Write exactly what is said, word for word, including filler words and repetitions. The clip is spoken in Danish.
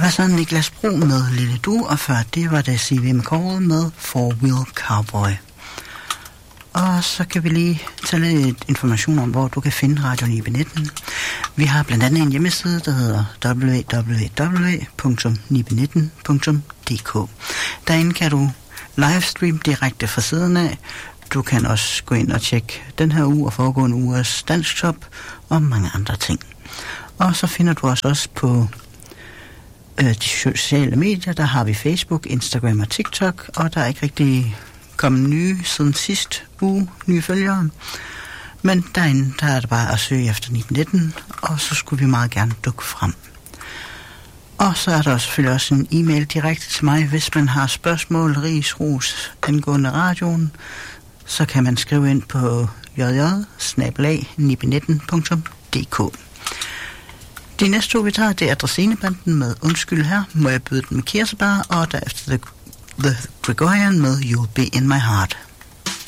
var så Niklas Bro med Lille Du, og før det var det C V McCall med Four Wheel Cowboy. Og så kan vi lige tage lidt information om, hvor du kan finde Radio Nibe nitten. Vi har blandt andet en hjemmeside, der hedder w w w punktum nibe nitten punktum d k. Derinde kan du livestream direkte fra siden af. Du kan også gå ind og tjekke den her uge og foregående ugers dansktop og mange andre ting. Og så finder du os også på øh, de sociale medier. Der har vi Facebook, Instagram og TikTok, og der er ikke rigtig kommet nye siden sidste uge, nye følgere. Men derinde, der er det bare at søge efter Nibe nitten, og så skulle vi meget gerne dukke frem. Og så er der selvfølgelig også en e-mail direkte til mig, hvis man har spørgsmål, ris, ros angående radioen, så kan man skrive ind på j j bindestreg nibe nitten punktum d k. De næste to, vi tager, det er Dracenebanden med Undskyld her, må jeg byde den med kirsebær, og derefter The, The Gregorian med You'll Be In My Heart.